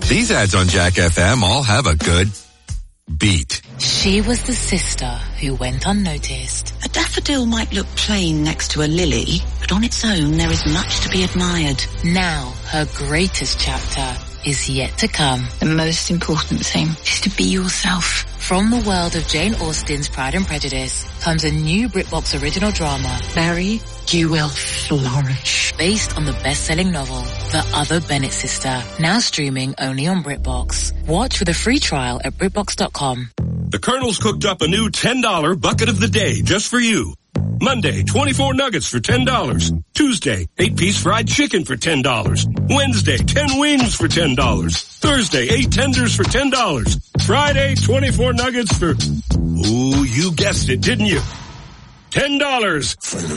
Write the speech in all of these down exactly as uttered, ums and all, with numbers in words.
These ads on Jack F M all have a good beat. She was the sister who went unnoticed. A daffodil might look plain next to a lily, but on its own there is much to be admired. Now, her greatest chapter is yet to come. The most important thing is to be yourself. From the world of Jane Austen's Pride and Prejudice comes a new BritBox original drama, Mary, you will flourish. Based on the best-selling novel, The Other Bennett Sister, now streaming only on BritBox. Watch with a free trial at BritBox dot com. The Colonel's cooked up a new ten dollar bucket of the day just for you. Monday, twenty-four nuggets for ten dollars. Tuesday, eight-piece fried chicken for ten dollars. Wednesday, ten wings for ten dollars. Thursday, eight tenders for ten dollars. Friday, twenty-four nuggets for... Ooh, you guessed it, didn't you? ten dollars.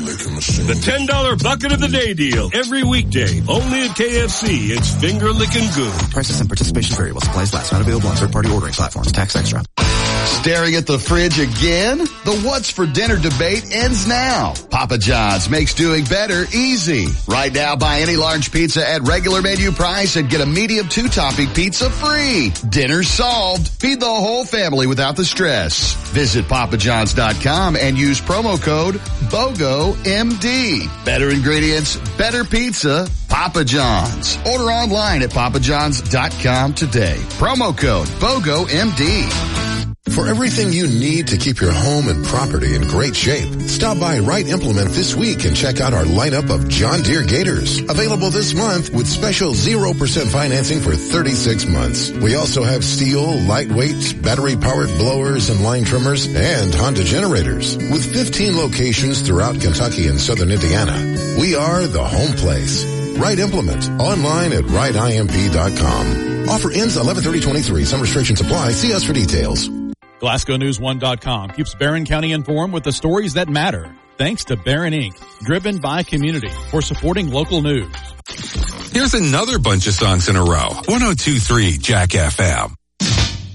The ten dollar bucket of the day deal. Every weekday. Only at K F C. It's finger licking good. Prices and participation vary while supplies last. Not available on third-party ordering platforms. Tax extra. Staring at the fridge again? The What's for Dinner debate ends now. Papa John's makes doing better easy. Right now, buy any large pizza at regular menu price and get a medium two-topping pizza free. Dinner solved. Feed the whole family without the stress. Visit Papa Johns dot com and use promo code BOGO M D. Better ingredients, better pizza, Papa John's. Order online at Papa Johns dot com today. Promo code BOGO M D. For everything you need to keep your home and property in great shape, stop by Wright Implement this week and check out our lineup of John Deere Gators. Available this month with special zero percent financing for thirty-six months. We also have steel, lightweight, battery-powered blowers and line trimmers, and Honda generators. With fifteen locations throughout Kentucky and southern Indiana, we are the home place. Wright Implement. Online at Wright I M P dot com. Offer ends eleven thirty twenty-three. Some restrictions apply. See us for details. Glasgow News one dot com keeps Barron County informed with the stories that matter. Thanks to Barron Incorporated. Driven by community for supporting local news. Here's another bunch of songs in a row. one oh two point three Jack F M.